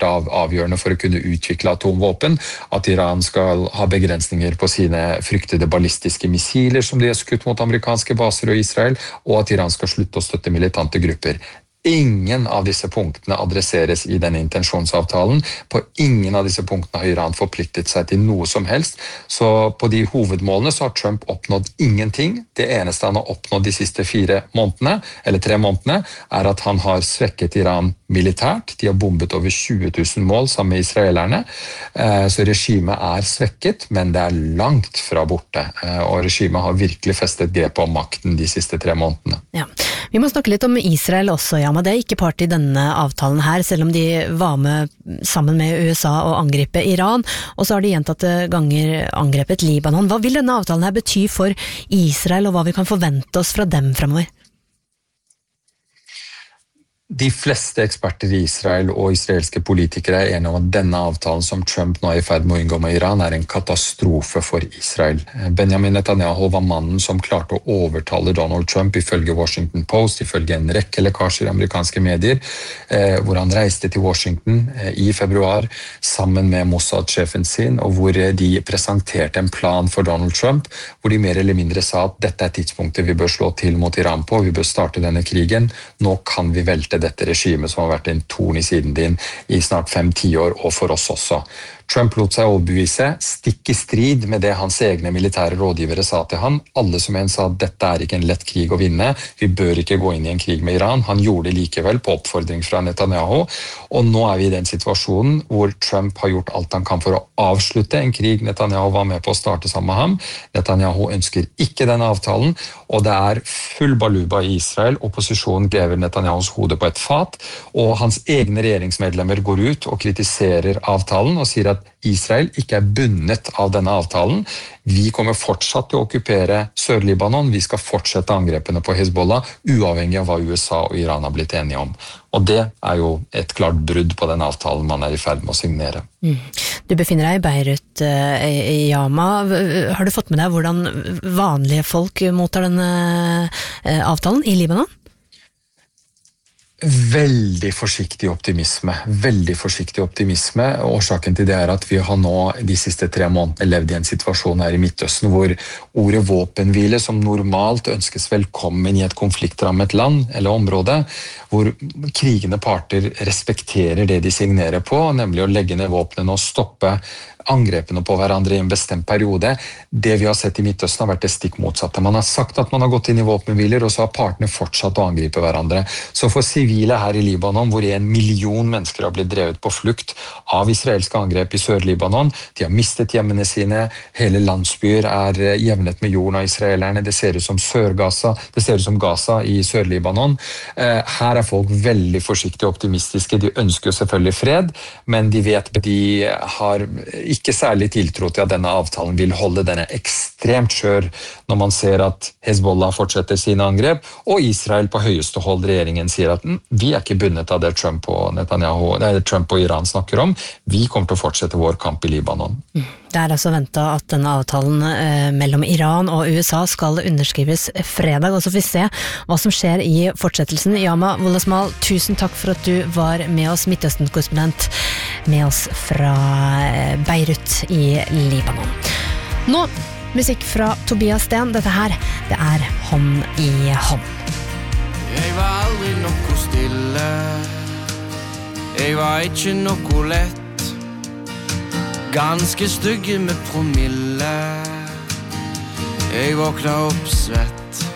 avgjørende for å kunne utvikle atomvåpen, at Iran skal ha begrensninger på sine fryktede ballistiske missiler som de har skutt mot amerikanske baser og Israel, og at Iran skal slutte å støtte militante grupper. Ingen av disse punktene adresseres i denne intensjonsavtalen. På ingen av disse punktene har Iran forpliktet seg til noe som helst. Så på de hovedmålene så har Trump oppnådd ingenting. Det eneste han har oppnådd de siste 3 månedene, er at han har svekket Iran militært. De har bombet over 20 000 mål sammen med israelerne. Så regimet er svekket, men det er langt fra borte. Og regimet har virkelig festet grep om makten de siste 3 månedene. Ja. Vi må snakke litt om Israel også, ja, men det er ikke part i denne avtalen her, selv om de var med sammen med USA og angripe Iran, og så har de gjentatte ganger angrepet Libanon. Hva vil denne avtalen her bety for Israel, og hva vi kan forvente oss fra dem fremover? De fleste eksperter i Israel og israelske politikere er enige om at denne avtalen som Trump nå er i ferd med å inngå med Iran er en katastrofe for Israel. Benjamin Netanyahu var mannen som klarte å overtale Donald Trump ifølge Washington Post, ifølge en rekke lekkasjer i amerikanske medier, hvor han reiste til Washington i februar sammen med Mossad-sjefen sin, og hvor de presenterte en plan for Donald Trump, hvor de mer eller mindre sa at dette er tidspunktet vi bør slå til mot Iran på, vi bør starte denne krigen, nå kan vi velte dette regimet som har vært en torn i siden din i snart 5-10 år, og for oss også. Trump lot seg overbevise, stikk i strid med det hans egne militære rådgivere sa til han. Alle som en sa at dette er ikke en lett krig å vinne, vi bør ikke gå inn i en krig med Iran. Han gjorde det likevel på oppfordring fra Netanyahu, og nå er vi i den situasjonen hvor Trump har gjort alt han kan for å avslutte en krig Netanyahu var med på å starte sammen med ham. Netanyahu ønsker ikke den avtalen, og det er full baluba i Israel. Opposisjonen grever Netanyahus hode på et fat, og hans egne regjeringsmedlemmer går ut og kritiserer avtalen og sier at Israel ikke er bundet av denne avtalen. Vi kommer fortsatt til å okkupere Sør-Libanon. Vi skal fortsette angrepene på Hezbollah, uavhengig av hva USA og Iran har blitt enige om. Og det er jo et klart brudd på den avtalen man er i ferd med å signere. Du befinner deg i Beirut, Yama. Har du fått med deg hvordan vanlige folk mottar denne avtalen i Libanon? Veldig forsiktig optimisme. Årsaken til det er at vi har nå de siste 3 månedene levd i en situasjon her i Midtøsten hvor ordet våpenhvile som normalt ønskes velkommen i et konfliktrammet land eller område, hvor krigende parter respekterer det de signerer på, nemlig å legge ned våpnene og stoppe angrepene på hverandre i en bestemt periode. Det vi har sett i Midtøsten har vært det stikk motsatte. Man har sagt at man har gått inn i våpenhviler, og så har partene fortsatt å angripe hverandre. Så for sivile her i Libanon, hvor 1 million mennesker har blitt drevet på flukt av israelske angrep i Sør-Libanon, de har mistet hjemmene sine, hele landsbyer er jevnet med jorden av israelerne, det ser ut som Sør-Gaza, det ser ut som Gaza i Sør-Libanon. Her er folk veldig forsiktige og optimistiske. De ønsker jo selvfølgelig fred, men de vet at de har ikke særlig tiltro til at denne avtalen vil holde. Den er ekstremt skjør når man ser at Hezbollah fortsetter sine angrep, og Israel på høyeste hold, regjeringen sier at vi er ikke bundet av det Trump og Iran snakker om. Vi kommer til å fortsette vår kamp i Libanon. Det er altså ventet at denne avtalen mellom Iran og USA skal underskrives fredag, og så får vi se hva som skjer i fortsettelsen. Yama Wolasmal, tusen takk for at du var med oss, Midtøsten-korrespondent med oss fra Beirut i Libanon. Nå, musikk fra Tobias Sten. Dette her, det er Hånd i hånd. Jeg var aldri noe stille, jeg var ikke noe lett, ganske stygge med promille. Jeg våkna opp svett,